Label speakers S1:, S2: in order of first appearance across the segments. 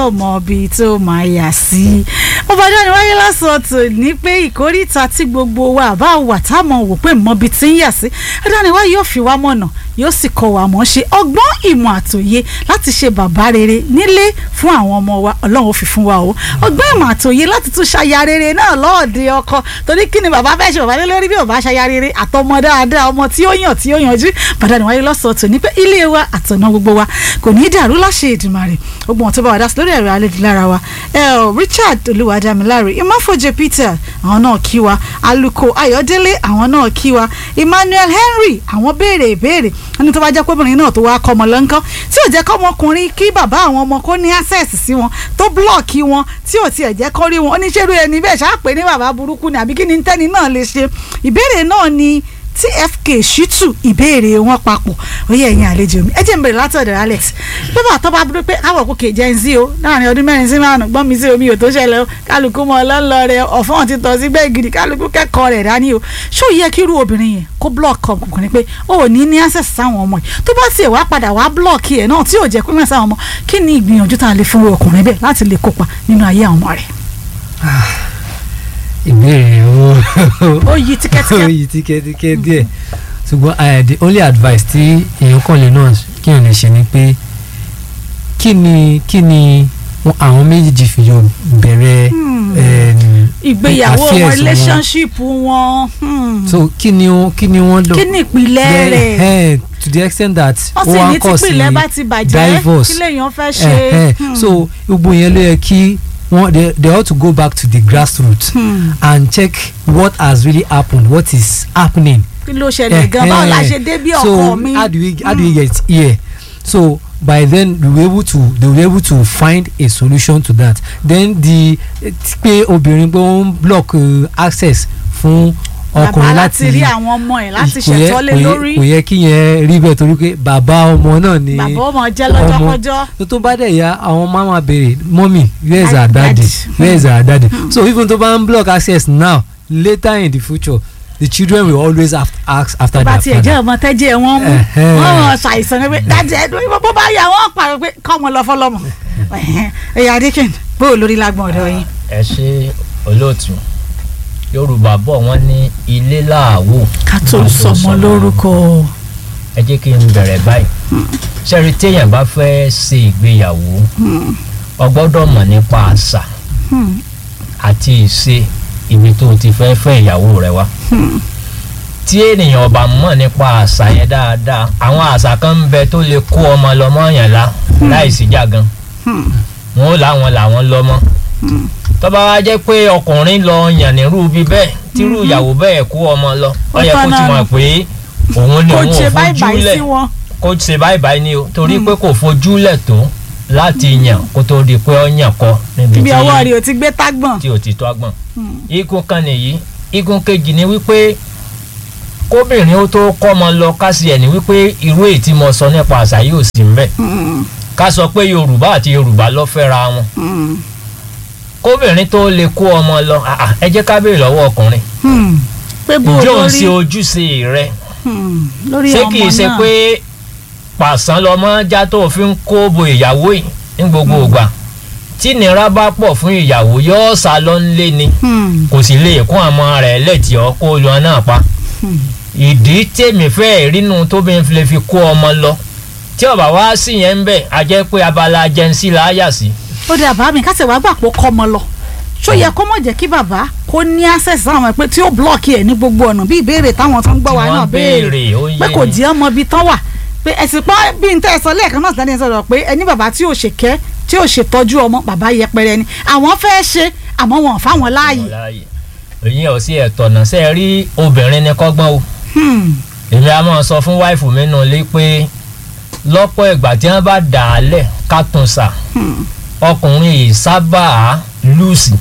S1: ò mọ ibi tó máa yà sí. ọba dáni wáyé lásán tó ní pé ìkórìtà tí gbogbo wa bá wà táwọn wò pé mọ ibi tí ń yà sí dáni wáyé yóò fi wá mọ̀nà yóò sì kọ́ wa mọ̀ ṣe ọgbọ́n ìmọ̀ àtòye láti ṣe bàbá rere nílé fún àwọn ọmọ wa ọlọ́run fi fún wa o ọgbọ́n ìmọ̀ àtòye láti tún ṣaya rere náà lọ́ọ̀dẹ ọkọ torí kí ni bàbá fẹ́ ṣe bàbá lé lórí bí bàbá ṣaya rere àtọmọ dáadáa ọmọ tí ó yàn tí ó yanjú bàdá ni wáyé lọ́sọ̀ọ́ tó ní pé ilé wa àtọ̀nà gbogbo wa kò ní í dàrú láṣẹ Èdùmàrè ogun ọ̀tọ́ bá wà dá sí lórí ẹ̀rọ alẹ́dìlára wa Richard Olúwadámiláre Ìmáfojì Peter àwọn náà kí wa Aluko Ayọ̀délé àwọn náà kí wa Emmanuel Henry àwọn béèrè ìbéèrè ẹni tó bá jẹ́ pébìnrin náà tó wá kọ́ ọmọ lọ́nkán tí ò jẹ́ kọ́ ọmọkùnrin kí bàbá àwọn ọmọ kó ní access sí wọn tó blọ́ọ̀kì wọn tí ò tiẹ̀ jẹ́ kọ́ rí wọn oníṣẹ́rú ẹni bẹ́ẹ̀ ṣáàpẹ́ ní bàbá burúkú ni àbí kí ni tẹ́ni náà lè ṣe ìbéèrè náà ni TFK Shitu ìbéèrè wọn papọ̀ oyè ẹ̀yin àlejò mi ẹ jẹ́ n bẹ̀rẹ̀ látọ̀dọ̀ Alex bàbá tó bá dúró pé káwọ̀ kò kéè jẹ́ ń sí o láàrin ọdún 4 sí 5 gbọ́n mi sí omi ò tó ṣẹlẹ̀ o kálukú mọ́ ọlọ́lọ́ rẹ ọ̀fọ́n ti tọ́ sí gbẹ́gìrì kálukú kẹ́kọ̀ọ́ rẹ̀ dání o ṣó yẹ kí irú obìnrin yẹn kó blọọkì ọkùnrin pé ó ní access sáwọn ọmọ yìí tó bá tiẹ̀ wá padà wá blọọkì ẹ̀ náà tí ò jẹ́ pínlẹ̀ sáwọn ọmọ kí ni ìgbìyànjú tá a lè fún ọkùnrin bẹ́ẹ̀ láti lè kópa nínú ayé àwọn ọmọ rẹ̀.
S2: ìbéèrè
S1: ó yí
S2: tíkẹ́tíkẹ́ díẹ̀ ṣùgbọ́n the only advice tí èèyàn kàn lè náà kí èèyàn lè ṣe ni pé kí ni àwọn méjèèjì fi yọ bẹ̀rẹ̀
S1: ìgbéyàwó wọn relationship wọn.
S2: so kí ni wọ́n lò
S1: kí ni ìpìlẹ̀ rẹ̀
S2: to the extent that
S1: ó wá kọ́ sí divorce kí lèèyàn fẹ́ ṣe.
S2: so gbogbo yẹn ló yẹ kí they ought to go back to the grassroots and check what has really happened, what is happening.
S1: kí ló ṣẹlẹ̀ gan báwo la ṣe dé bí ọkọ mi.
S2: so how do we get here? So by then they will be able to find a solution to that. Then pé obìnrin pé ó ń block access fún ọkùnrin láti
S1: rí àwọn ọmọ ẹ̀ láti ṣètọ́lé lórí.
S2: kò yẹ kí yẹn rí bẹ́ẹ̀ torí pé bàbá ọmọ náà ni
S1: bàbá ọmọ jẹ́ lọ́jọ́kọ́jọ́.
S2: tó bá dẹ̀ ya àwọn máa béèrè mọ́mì where is our daddy where is our daddy. so even tó bá ń block access now later in the future the children will always ask after their father.
S1: bá tiẹ̀ jẹ́ ọmọ tẹ́jẹ́ wọn mú wọ́n ṣàìsàn pé dájú ẹ̀dùn bó bá yà wọ́n pàrọ̀ pé kọ́ wọn lọ fọlọ́mọ. ẹ̀yà adékìn bóò lórí lágbọ̀n ọ̀dọ̀ yín.
S3: ẹ ṣe olóòtú Yorùbá bọ̀ wọ́n ní ilé láàwò
S1: ká tó sọmọ lórúkọ.
S3: ẹ jẹ́ kí n bẹ̀rẹ̀ báyìí ṣẹ́rí téèyàn bá fẹ́ ṣe ìgbéyàwó ó gbọ́dọ̀ mọ̀ nípa àṣà àti ìṣe ibi tó ti fẹ́ fẹ́ ìyàwó rẹ wá. tí ènìyàn bá mọ̀ nípa àṣà yẹn dáadáa àwọn àṣà kan ń bẹ tó lè kó ọmọ lọ́mọ yàn lá láìsí jàgan wọn ò láwọn làwọn lọ́mọ. tó bá wá jẹ́ pé ọkùnrin lọ yàn nírú bí bẹ́ẹ̀ tírú ìyàwó bẹ́ẹ̀ kó ọmọ lọ ó yẹ kó ti mọ̀ pé òun ni òun ò fojúlẹ̀ kó ṣe báyìí ni o torí pé kò fojúlẹ̀ tó láti yàn kó tó di pé ó yàn kọ níbi
S1: tí ọwọ́ rẹ̀ ò ti gbé tágbọ̀n
S3: tí ò ti tó àgbọ̀n. igun kan nìyí igun kejì ni wípé kóbìnrin ó tó kọ́mọ lọ ká sí ẹ̀ ní wípé irú èyí tí mo sọ nípa àṣà yóò sì ń bẹ̀ ká sọ pé Yorùbá àti Yorùbá ló fẹ́ra wọn kóbìnrin tó lè kó ọmọ lọ ẹ jẹ́ ká béèrè lọ́wọ́ ọkùnrin ǹjẹ́ òun ṣe ojúṣe rẹ̀ ṣé kìí ṣe pé pàṣán lọmọ já tó fi ń kó bo ìyàwó yìí ní gbogbo ìgbà tí nira bá pọ̀ fún ìyàwó yóò sá lọ nílé ni kò sì lè kún àmọ́ rẹ̀ lẹ́tì ọ́ kó lọ náà pa ìdí tèmi fẹ́ rínú tóbi lè fi kó ọmọ lọ tí ọba wá sí yẹn ń bẹ̀ a jẹ́ pé abala jẹ́nsí là á yà sí.
S1: ó dé àbá mi kásẹ̀ wá gbà pé ó kọ́ ọmọ lọ ṣó yẹ kó mọ̀ jẹ́ kí bàbá kó ní access sáwọn pé tí ó blọ́ọ̀kì ẹ̀ ní gbogbo ọ̀nà bí ìbéèrè táwọn tó ń gbọ́ wa náà béèrè pé kò jẹ́ ọmọ ibi tán wà pé ẹ̀sìn pọ́n bí n tẹ́ ẹ sọ lẹ́ẹ̀kan náà sílẹ̀ sọ̀rọ̀ pé ẹni bàbá tí ò ṣèkẹ́ tí ò ṣètọ́jú ọmọ bàbá yẹpẹrẹ ni àwọn fẹ́ ṣe àmọ́ wọn fáwọn láàyè.
S3: èyí ò sí ẹ̀tọ̀nà sẹ́ẹ̀ rí obìnrin ní kọ́gbọ́n o èmi a máa sọ fún wáìfù mi nù lé pé lọ́pọ̀ ìgbà tí wọ́n bá dà á lẹ̀ ká tún sà ọkùnrin yìí sábà lùsì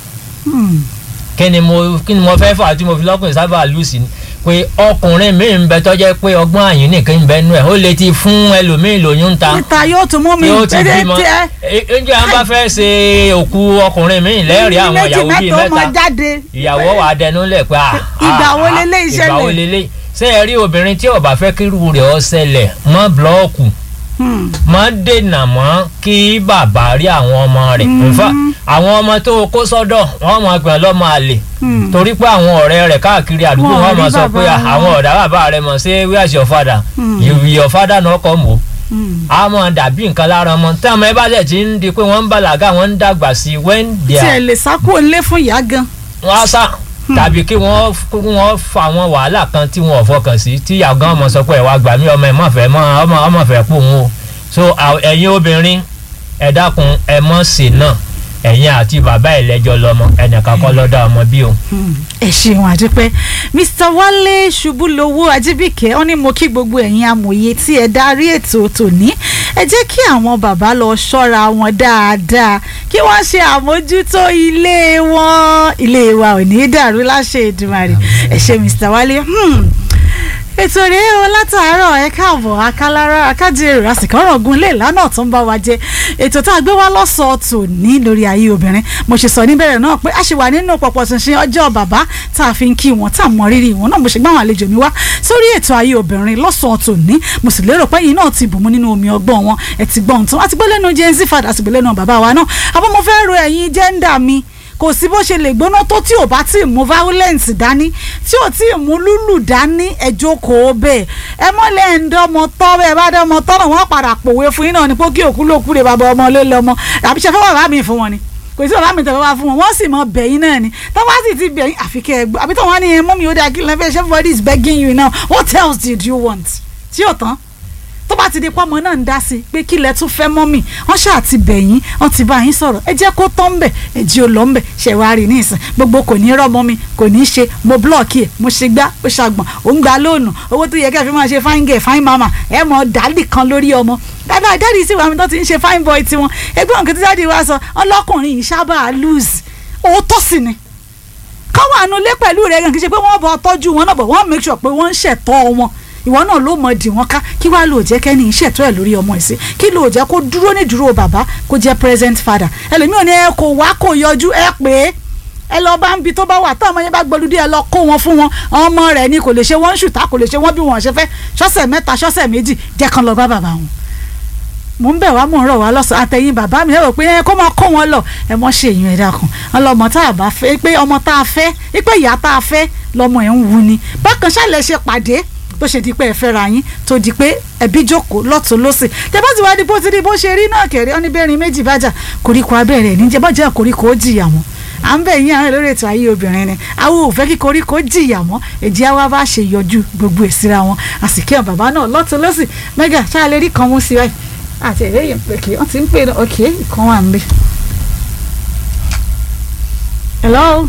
S3: kí ni mo fẹ́ fà tí mo fi lọ́kùnrin sábà lùsì ni pé ọkùnrin mi ń bẹ tó jẹ́ pé ọgbọ́n àyìn nìkan ń bẹ nú ẹ̀ ó lè ti fún ẹlòmíì lóyún ta
S1: níta yóò tún mú mi
S3: dédé tiẹ̀ ǹjẹ́ àwọn bá fẹ́ ṣe òkú ọkùnrin mi lẹ́rìí àwọn ìyàwó bíi mẹ́ta ìyàwó wà á dẹnu lẹ̀ pé
S1: ìgbà wo lélẹ́yìí ṣẹlẹ̀
S3: ṣé ẹ rí obìnrin tí ó bá fẹ́ kírú rẹ̀ ó ṣẹlẹ̀ mọ́ blọ́ọ̀kù máa dènà mọ́ kí bàbá rí àwọn ọmọ rẹ̀ nfa àwọn ọmọ tó kó sọ́dọ̀ wọ́n máa gbọ́n lọ́mọ àlè torí pé àwọn ọ̀rẹ́ rẹ̀ káàkiri àdúgbò wọn máa sọ pé àwọn ọ̀dà bàbá rẹ̀ mọ̀ sí where's your father your father náà kọ́ mọ́ a mọ̀ dàbí nǹkan lára ọmọ tí àwọn ẹbá jẹ̀ ti ń di pé wọ́n ń bàlágà wọ́n ń dàgbà sí when they are.
S1: tí ẹ lè sákò lé fún ìyá gan.
S3: wọ́n á sá tàbí kí wọ́n fa àwọn wàhálà kan tí wọ́n ò fọkàn sí tí ìyá gan ọmọ sọ pé ẹ̀ wá gbà mí ọmọ ẹ̀ mọ̀ fẹ́ ọmọ fẹ́ pò ń o so ẹ̀yin obìnrin ẹ dákun ẹ mọ̀ sí náà ẹ̀yin àti bàbá ẹ̀ lẹ́jọ́ lọ́mọ ẹnìkan kọ́ lọ́dọ̀ ọmọ bí o.
S1: ẹ ṣeun àdúpẹ́ Mr. Wálé Ṣubúlowó Ajíbíkẹ́ ó ní mo kí gbogbo ẹ̀yin amòye tí ẹ darí ètò tòní ẹ jẹ́ kí àwọn bàbá lọ ṣọ́ra wọn dáadáa kí wọ́n ṣe àmójútó ilé wọn ilé wa ò ní dàrú láṣẹ Èdùmàrè ẹ ṣe Mr. Wálé ètò rèé o látàárọ̀ ẹ káàbọ̀ akálára akádìrò àsìkò ọ̀rọ̀gùn lè lánàá tó ń bá wa jẹ ètò tá a gbé wá lọ́sọ̀ọ́ tòní lórí ayé obìnrin mo ṣe sọ níbẹ̀rẹ̀ náà pé a ṣì wà nínú pọ̀pọ̀ ṣinṣin ọjọ́ bàbá tá a fi ń kí wọn tá a mọ rírì wọn náà mo ṣe gbá àwọn àlejò mi wá sórí ètò ayé obìnrin lọ́sọ̀ọ́ tòní mo sì lérò pé yìí náà ti bùnmu nínú omi ọgbọ́n wọn ẹ ti gbọ́n tán àti gbọ́ lẹ́nu Gen Z fada àti gbọ́ lẹ́nu bàbá wa náà àbọ̀ mo fẹ́ ro ẹ̀yin jẹ́ńdà mi kò sí bó ṣe lè gbóná tó tí ò bá tí ì mú violence dání tí ò tí ì mú lúlù dání ẹ jókòó bẹ́ẹ̀ ẹ mọ́lẹ̀ ń dọ́mọ tọ́ bẹ́ẹ̀ bá dọ́mọ tọ́ náà wọ́n padà pòwe fún yín náà ní pé kí òkú ló kú lè bàbá ọmọ ló lọ́mọ àbí ṣe fẹ́ bàbá mi fún wọn ni kò sí bàbá mi tẹ̀lé wá fún wọn wọ́n sì mọ bẹ̀yìn náà ni tó bá sì ti bẹ̀yìn àfi kẹ́ ẹ gbọ́ àbí tó wọ́n ní ẹ mọ́ mi ó dáa kí ló ń fẹ́ ṣe everybody is begging you now what else did you want tí ò tán tó bá ti di pọ́mọ náà ń dá sí pé kí lẹ tún fẹ́ mọ́ mi wọ́n ṣáà ti bẹ̀yìn wọ́n ti bá yín sọ̀rọ̀ ẹ jẹ́ kó tán bẹ̀ ẹ jí o lọ ń bẹ̀ ṣe wá rí nísìn gbogbo kò ní rọ́mọ mi kò ní ṣe mo blọ́ọ̀kì ẹ̀ mo ṣe gbá ó ṣàgbọ̀n ó ń gba lóònù owó tó yẹ kẹ́ fi máa ṣe fine girl fine mama ẹ mọ̀ dálì kan lórí ọmọ dáadáa dáàdi sí wàmí tó ti ń ṣe fine boy tiwọn ẹgbẹ́ òǹkẹ́ tí dáàdi wa sọ ọlọ́kùnrin yìí sábà lose òótọ́ sì ni káwọn àánú lé pẹ̀lú rẹ̀ kì í ṣe pé wọ́n bọ̀ tọ́jú wọn náà bọ̀ wọ́n make sure pé wọ́n ń ṣẹ̀tọ́ wọn ìwọ náà ló mọ dì wọn ká kí wàá lò jẹ́ kẹ́ni ìṣètò ẹ̀ lórí ọmọ ẹ̀sìn kí lò jẹ́ kó dúró ní dúró bàbá kó jẹ́ present father ẹlòmíràn ni ẹ kò wá kò yọjú ẹ pé ẹ lọ bá ń bi tó bá wà táwọn ọmọ yẹn bá gbọlúdé ẹ lọ kó wọn fún wọn ọmọ rẹ̀ ni kò lè ṣe wọ́n ṣùtá kò lè ṣe wọ́n bí wọ́n ṣe fẹ́ ṣọ́sẹ̀ mẹ́ta ṣọ́sẹ̀ méjì jẹ́ kan lọ bá bàbá wọn mo ń bẹ̀ wá mò ń rọ̀ wá lọ́sàn àtẹ̀yìn bàbá mi ẹ rò pé kó máa kó wọn lọ ẹ mọ́ ṣe èèyàn ẹ̀dá kan ọlọmọ tá a bá fẹ́ pé ọmọ tá a fẹ́ pé ìyá tá a fẹ́ lọmọ ẹ̀ ń wu ni bákan ṣàlẹ̀ ṣe pàdé tó ṣe di pé ẹ fẹ́ra yín tó di pé ẹbí jókòó lọ́tún lọ́sì tẹ bá ti wá di bó ti di bó ṣe rí náà kẹ̀rẹ́ ọ́nibẹ́rin méjì bájà koríko abẹ́rẹ́ níjẹ́ bá jẹ́ koríko ó jìyà mọ́ à ń bẹ̀ yín àwọn lórí ètò ayé obìnrin ni àwọn ò fẹ́ kí koríko jìyà mọ́ èjì àwa bá ṣe yọjú gbogbo ìsira wọn àsìkè bàbá náà lọ́tún lọ́sì mẹ́gà ṣáà lè rí kan mú sí wáyé àti ẹ̀rẹ́ yẹn pé kí wọ́n ti ń pè ní ọ̀kẹ́ ìkan wà ń bẹ̀. hello.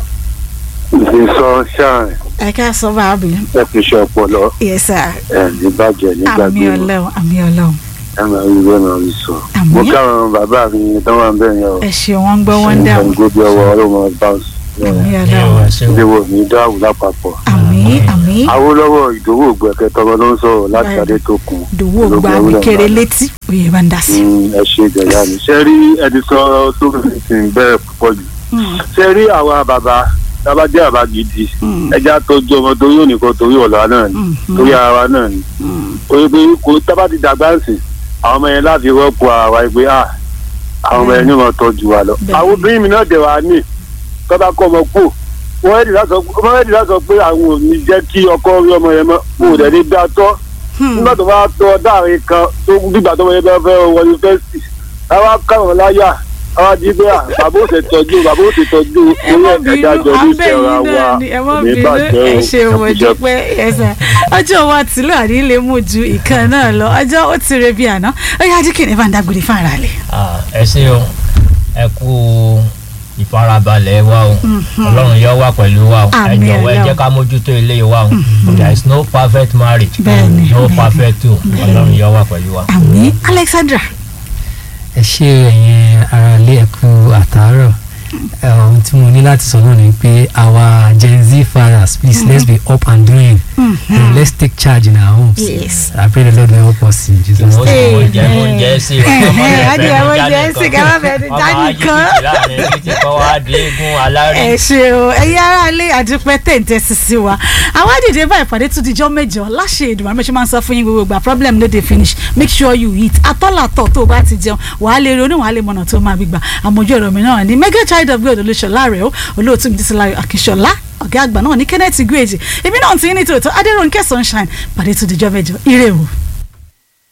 S4: ìsọ ṣáà
S1: ẹ ká sọ bá a bì.
S4: ẹ fi ṣe ọpọlọ.
S1: yes sir.
S4: ẹ ní bàjẹ́ nígbà
S1: àmì Ọlọ́run àmì Ọlọ́run.
S4: ẹ máa ń gbé máa ń sọ.
S1: àmì.
S4: mo káwọn bàbá mi tó wà ń bẹ̀ yẹn o.
S1: ẹ ṣe wọn gbọ́ wọn dà
S4: ṣe ń gbóbi ọwọ́ ọlọ́mọ báńsì.
S1: àmì Ọlọ́run.
S4: ìdíwọ̀ ní dáhùn lápapọ̀.
S1: àmì àmì.
S4: Awólọ́wọ̀ Ìdòwú Ògbẹ̀kẹ́ tọmọ ló ń sọ̀rọ̀ láti Adétókun.
S1: Ìdòwú Ògbà kéré létí òye bá ń dá sí.
S4: ẹ ṣe ìjọba mi ṣe rí ẹni sọ tó fi ń bẹ́ẹ̀ púpọ̀ jù. ṣe rí àwa bàbá tábà jẹ́ àbá gidi ẹja tọ́jú ọmọ torí ònìkan torí ọ̀la náà ni torí ara wa náà ni oye pé kò tábà ti dàgbà ń sìn àwọn ọmọ yẹn láti rọ́pò àwa pé àwọn ọmọ yẹn ní wọn tọ́jú wa lọ. àwọn obìnrin mi náà dẹ̀ wá ní tọ́ba kọ́ ọmọ kú wọ́n rẹ́dì láti sọ pé àwọn ò ní jẹ́ kí ọkọ rí ọmọ yẹn mọ́ kó dẹ̀ ní dá tọ́ nígbà tó bá tọ́ dáàrin kan tó dìgbà tó ọmọ yẹn bá fẹ́ wọ yunifásitì àwa káwọn láyà àwa di pé bàbá òsè tọ́jú orí ẹ̀dá jọ ní ìṣẹ̀ra wa ní bàjẹ́
S1: ẹ ṣe wọ́n dúpẹ́ ẹ̀sà ọjọ́ wa tìlú àdílé mú ju ìkan náà lọ ọjọ́ ó ti re bí àná ó yá jí kìnìún bá ń dágbére fún ara rẹ̀.
S3: ẹ ṣé o ẹ kú ìfarabalẹ̀ wa o ọlọ́run yóò wà pẹ̀lú wa o ẹ jọ̀wọ́ ẹ jẹ́ ká mójútó ilé wa o there is no perfect marriage no perfect o ọlọ́run yóò wà pẹ̀lú wa.
S1: àmín. Alexandra.
S2: ẹ ṣe ẹ̀yin aráalé ẹ kú àtàárọ̀ ohun tí mo ní láti sọ náà ni pé our Gen Z fathers please let's be up and doing and let's take charge in our homes.
S1: Yes.
S2: I pray the Lord will help us in Jesus' name.
S3: oúnjẹ sí
S1: ẹ ṣe o ẹ̀yin ará ilé àdúpẹ́ tẹ̀ǹtẹ̀ sísí wa àwa dìde bá ìpàdé tún dijọ́ mẹ́jọ láṣẹ Èdùmàrè mo ṣe máa ń sọ fún yín gbogbo ìgbà problem no dey finish make sure you eat atọ́làtọ̀ tó o bá ti jẹun wàá lè ronú wàá lè mọ̀nà tó máa gbígbà àmójú ọ̀rọ̀ mi náà ni mega child of God Olúṣọlá rẹ̀ o olóòtú mi Títílayọ̀ Akínsọ́lá ọ̀gá àgbà náà ní Kenneth Igweji èmi náà ti ní tòótọ́ Adérónkẹ́ Sunshine pàdé tún dijọ́ mẹ́jọ ire o.